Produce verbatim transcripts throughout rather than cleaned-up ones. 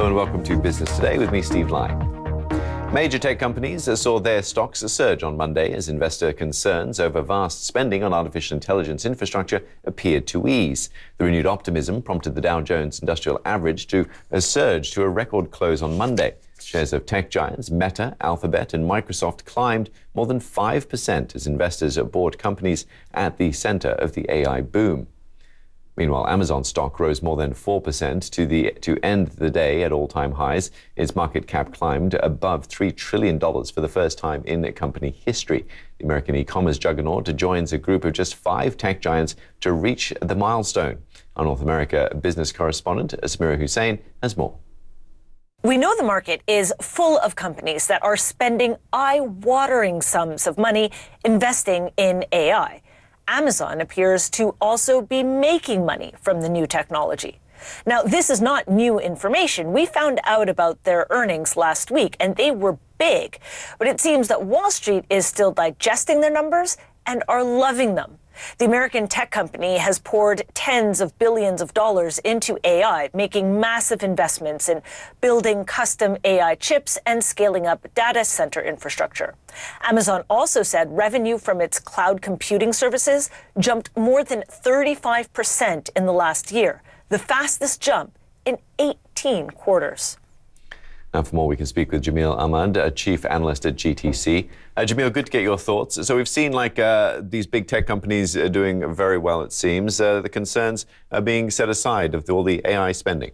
and welcome to Business Today with me, Steve Lai. Major tech companies saw their stocks surge on Monday as investor concerns over vast spending on artificial intelligence infrastructure appeared to ease. The renewed optimism prompted the Dow Jones Industrial Average to a surge to a record close on Monday. Shares of tech giants Meta, Alphabet, and Microsoft climbed more than five percent as investors bought companies at the center of the A I boom. Meanwhile, Amazon stock rose more than four percent to the to end the day at all-time highs. Its market cap climbed above three trillion dollars for the first time in company history. The American e-commerce juggernaut joins a group of just five tech giants to reach the milestone. Our North America business correspondent, Samira Hussain, has more. We know the market is full of companies that are spending eye-watering sums of money investing in A I. Amazon appears to also be making money from the new technology. Now, this is not new information. We found out about their earnings last week, and they were big. But it seems that Wall Street is still digesting their numbers and are loving them. The American tech company has poured tens of billions of dollars into A I, making massive investments in building custom A I chips and scaling up data center infrastructure. Amazon also said revenue from its cloud computing services jumped more than thirty-five percent in the last year, the fastest jump in eighteen quarters. Now, for more, we can speak with Jamil Ahmad, a chief analyst at G T C. Uh, Jamil, good to get your thoughts. So we've seen like uh, these big tech companies are doing very well, it seems. Uh, the concerns are being set aside of all the A I spending.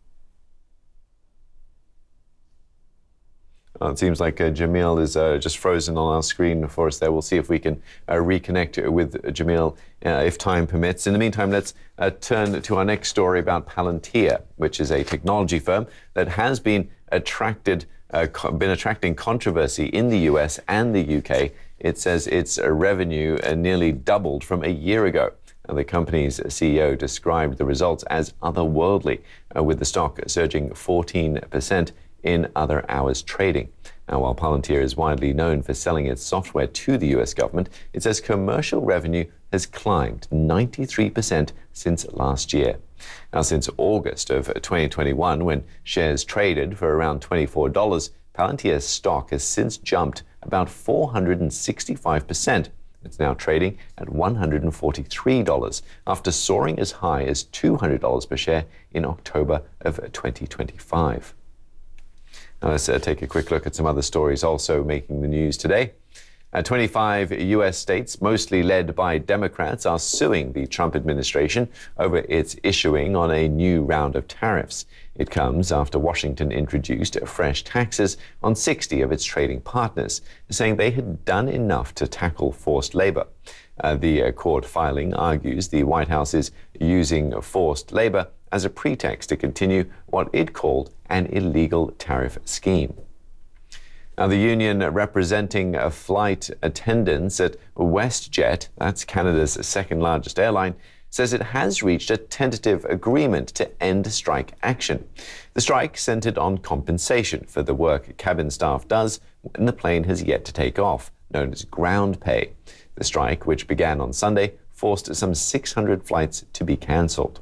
Uh, it seems like uh, Jamil is uh, just frozen on our screen for us there. We'll see if we can uh, reconnect with Jamil uh, if time permits. In the meantime, let's uh, turn to our next story about Palantir, which is a technology firm that has been attracted, uh, co- been attracting controversy in the U S and the U K. It says its uh, revenue uh, nearly doubled from a year ago. Now, the company's C E O described the results as otherworldly, uh, with the stock surging fourteen percent in other hours trading. Now, while Palantir is widely known for selling its software to the U S government, it says commercial revenue has climbed ninety-three percent since last year. Now, since August of twenty twenty-one, when shares traded for around twenty-four dollars, Palantir's stock has since jumped about four hundred sixty-five percent. It's now trading at one hundred forty-three dollars, after soaring as high as two hundred dollars per share in October of twenty twenty-five. Now, let's uh, take a quick look at some other stories also making the news today. Uh, twenty-five U S states, mostly led by Democrats, are suing the Trump administration over its issuing on a new round of tariffs. It comes after Washington introduced fresh taxes on sixty of its trading partners, saying they had done enough to tackle forced labor. Uh, the uh, court filing argues the White House is using forced labor as a pretext to continue what it called an illegal tariff scheme. Now, the union representing flight attendants at WestJet, that's Canada's second largest airline, says it has reached a tentative agreement to end strike action. The strike centered on compensation for the work cabin staff does when the plane has yet to take off, known as ground pay. The strike, which began on Sunday, forced some six hundred flights to be cancelled.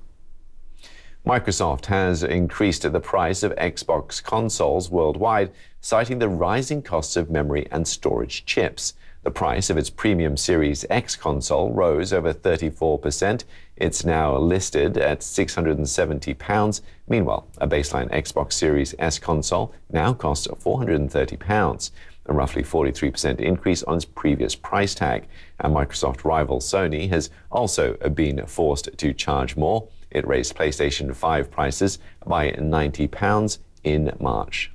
Microsoft has increased the price of Xbox consoles worldwide, citing the rising costs of memory and storage chips. The price of its premium Series X console rose over thirty-four percent. It's now listed at six hundred seventy pounds. Meanwhile, a baseline Xbox Series S console now costs four hundred thirty pounds, a roughly forty-three percent increase on its previous price tag. And Microsoft rival Sony has also been forced to charge more. It raised PlayStation five prices by ninety pounds in March.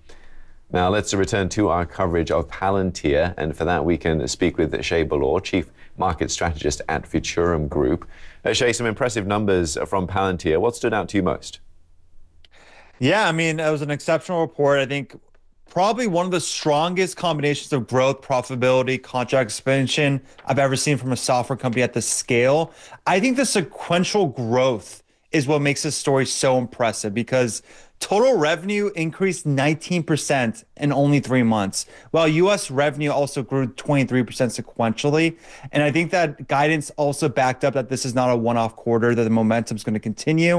Now, let's return to our coverage of Palantir, and for that we can speak with Shay Balor, Chief Market Strategist at Futurum Group. Uh, Shay, some impressive numbers from Palantir. What stood out to you most? Yeah, I mean, it was an exceptional report. I think probably one of the strongest combinations of growth, profitability, contract expansion I've ever seen from a software company at this scale. I think the sequential growth is what makes this story so impressive, because total revenue increased nineteen percent in only three months, while U S revenue also grew twenty-three percent sequentially. And I think that guidance also backed up that this is not a one-off quarter, that the momentum is going to continue.